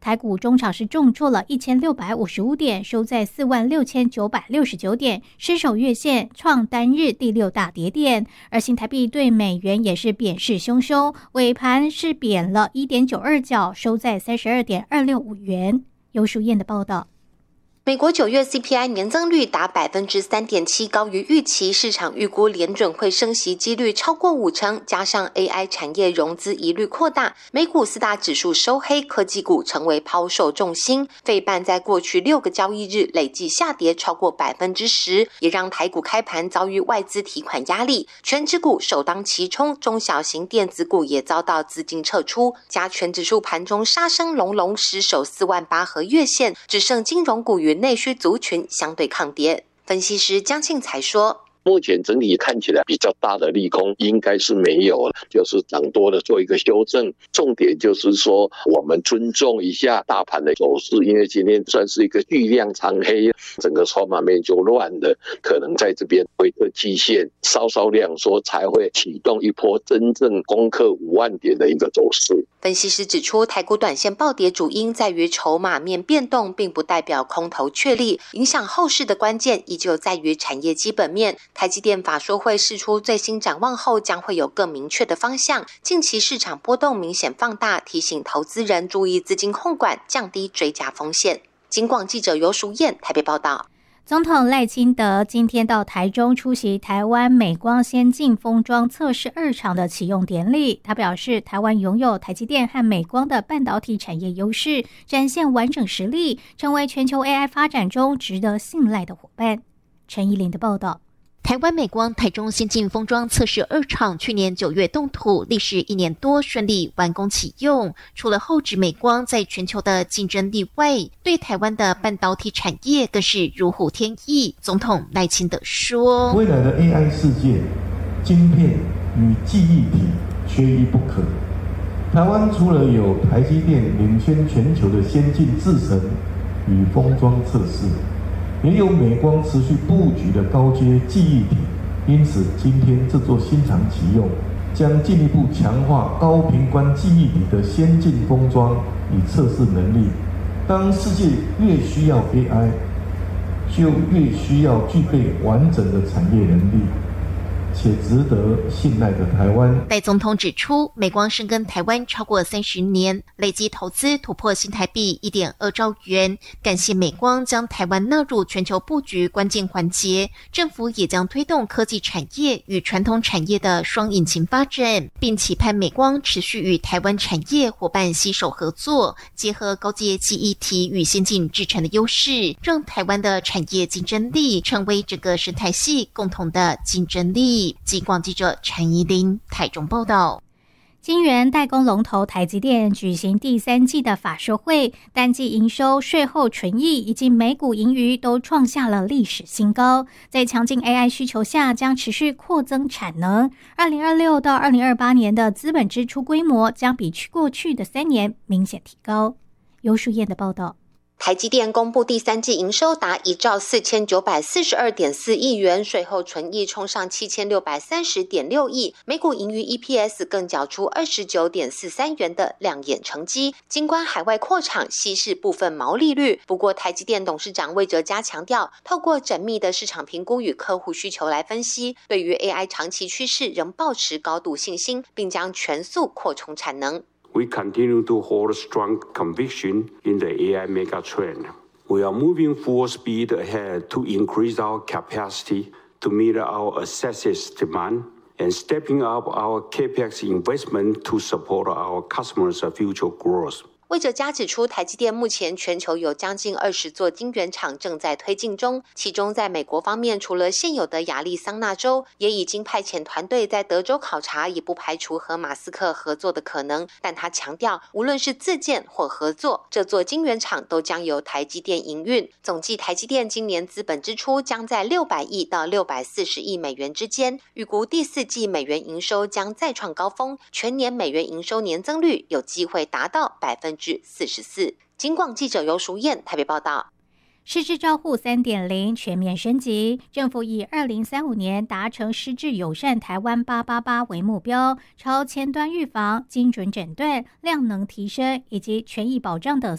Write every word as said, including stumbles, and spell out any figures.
台股中场是重挫了一千六百五十五点，收在四万六千九百六十九点，失守月线，创单日第六大跌点。而新台币对美元也是贬势汹汹，尾盘是贬了 一点九二角，收在 三十二点二六五元。尤淑燕的报道。 美国九月 C P I 年增率达 百分之三点七， 高于预期，市场预估联准会升息几率超过五成，加上 A I 产业融资疑虑扩大，美股四大指数收黑，科技股成为抛售重心。费半在过去六个交易日累计下跌超过 百分之十， 也让台股开盘遭遇外资提款压力，全指股首当其冲，中小型电子股也遭到资金撤出，加权指数盘中杀声隆隆，失守四万八和月线，只剩金融股与内需族群相对抗跌。分析师江庆才说， 目前整体看起来比较大的利空应该是没有了，就是涨多的做一个修正。重点就是说我们尊重一下大盘的走势，因为今天算是一个巨量长黑，整个筹码面就乱了，可能在这边回个季线稍稍量缩才会启动一波真正攻克五万点的一个走势。 分析师指出，台股短线暴跌主因在于筹码面变动，并不代表空头确立，影响后市的关键依旧在于产业基本面。台积电法说会释出最新展望后，将会有更明确的方向。近期市场波动明显放大，提醒投资人注意资金控管，降低追加风险。金广记者尤淑燕台北报道。 总统赖清德今天到台中出席台湾美光先进封装测试二厂的启用典礼。他表示，台湾拥有台积电和美光的半导体产业优势，展现完整实力，成为全球 A I 发展中值得信赖的伙伴。陈怡琳的报道。 台湾美光台中先进封装测试二厂去年九月动土，历时一年多顺利完工启用。除了后指美光在全球的竞争力外，对台湾的半导体产业更是如虎添翼。总统赖清德说， 未来的 A I 世界，晶片与记忆体缺一不可。台湾除了有台积电领先全球的先进制程与封装测试，也有美光持续布局的高阶记忆体，因此今天这座新厂启用，将进一步强化高频宽记忆体的先进封装与测试能力。当世界越需要 A I， 就越需要具备完整的产业能力，且值得信赖的台湾。 赖总统指出，美光深耕台湾超过三十年，累计投资突破新台币 一点二兆元，感谢美光将台湾纳入全球布局关键环节。政府也将推动科技产业与传统产业的双引擎发展，并期盼美光持续与台湾产业伙伴携手合作，结合高阶记忆体与先进制程的优势，让台湾的产业竞争力成为整个生态系共同的竞争力。金广记者陈怡琳台中报道。 晶圆代工龙头台积电举行第三季的法说会，单季营收、税后纯益以及每股盈余都创下了历史新高。在强劲 A I 需求下，将持续扩增产能。二零二六到二零二八年的资本支出规模将比过去的三年明显提高。尤淑燕的报道。 台积电公布第三季营收达一兆四千九百四十二点四亿元，税后纯益冲上七千六百三十点六亿，每股盈余 E P S 更缴出二十九点四三元的亮眼成绩。尽管海外扩厂稀释部分毛利率，不过台积电董事长魏哲嘉强调，透过缜密的市场评估与客户需求来分析，对于 A I 长期趋势仍抱持高度信心，并将全速扩充产能。 We continue to hold strong conviction in the A I megatrend. We are moving full speed ahead to increase our capacity to meet our assets demand and stepping up our capex investment to support our customers' future growth. 魏哲嘉指出，台积电目前全球有将近二十座晶圆厂正在推进中，其中在美国方面，除了现有的亚利桑那州，也已经派遣团队在德州考察，也不排除和马斯克合作的可能。但他强调，无论是自建或合作，这座晶圆厂都将由台积电营运。总计台积电今年资本支出将在六百亿到六百四十亿美元之间，预估第四季美元营收将再创高峰，全年美元营收年增率有机会达到百分之四十四。金广记者尤淑燕台北报道。 失智照护 三点零 全面升级，政府以二零三五年达成失智友善台湾八八八为目标，朝前端预防、精准诊断、量能提升以及权益保障等